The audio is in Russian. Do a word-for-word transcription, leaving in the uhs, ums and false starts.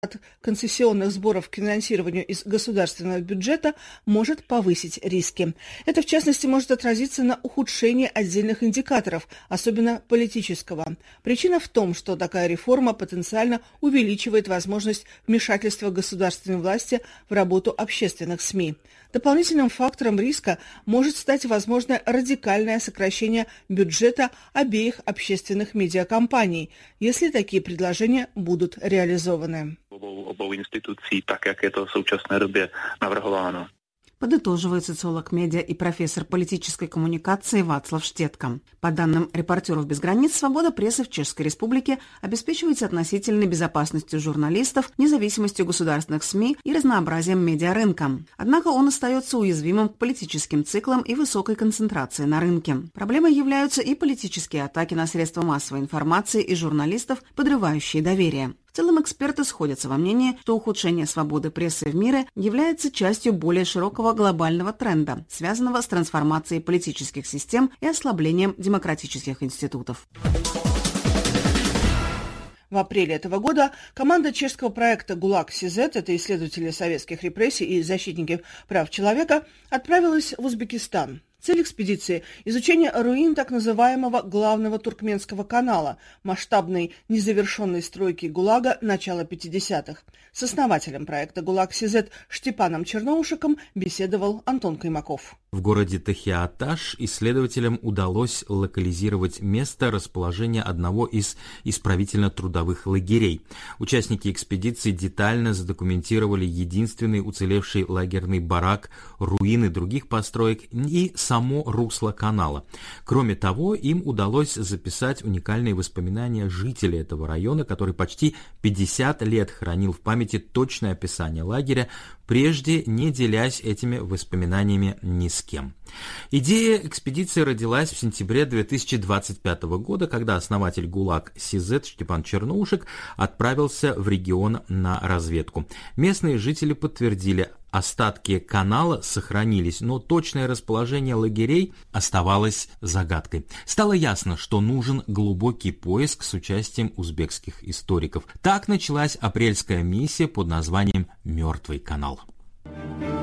от концессионных сборов к финансированию из государственного бюджета может повысить риски. Это, в частности, может отразиться на ухудшении отдельных индикаторов, особенно политического. Причина в том, что такая реформа потенциально увеличивает возможность вмешательства государственной власти в работу общественных СМИ. Дополнительным фактором риска может стать возможное радикальное сокращение бюджета обеих общественных медиакомпаний, если такие предложения будут реализованы. Obou institucí, tak jak je to v současné době navrhováno. Подытоживает социолог медиа и профессор политической коммуникации Вацлав Штетка. По данным «Репортеров без границ», свобода прессы в Чешской Республике обеспечивается относительной безопасностью журналистов, независимостью государственных СМИ и разнообразием медиарынка. Однако он остается уязвимым к политическим циклам и высокой концентрации на рынке. Проблемой являются и политические атаки на средства массовой информации и журналистов, подрывающие доверие. В целом эксперты сходятся во мнении, что ухудшение свободы прессы в мире является частью более широкого глобального тренда, связанного с трансформацией политических систем и ослаблением демократических институтов. В апреле этого года команда чешского проекта ГУЛАГ-СИЗ, это исследователи советских репрессий и защитники прав человека, отправилась в Узбекистан. Цель экспедиции – изучение руин так называемого главного туркменского канала, масштабной незавершенной стройки ГУЛАГа начала пятидесятых. С основателем проекта ГУЛАГ-СИЗ Штепаном Черноушиком беседовал Антон Каймаков. В городе Тахиаташ исследователям удалось локализировать место расположения одного из исправительно-трудовых лагерей. Участники экспедиции детально задокументировали единственный уцелевший лагерный барак, руины других построек и само русло канала. Кроме того, им удалось записать уникальные воспоминания жителей этого района, который почти пятьдесят лет хранил в памяти точное описание лагеря, прежде не делясь этими воспоминаниями ни с кем. Идея экспедиции родилась в сентябре две тысячи двадцать пятого года, когда основатель ГУЛАГ-СИЗ Штепан Черноушик отправился в регион на разведку. Местные жители подтвердили, остатки канала сохранились, но точное расположение лагерей оставалось загадкой. Стало ясно, что нужен глубокий поиск с участием узбекских историков. Так началась апрельская миссия под названием «Мертвый канал».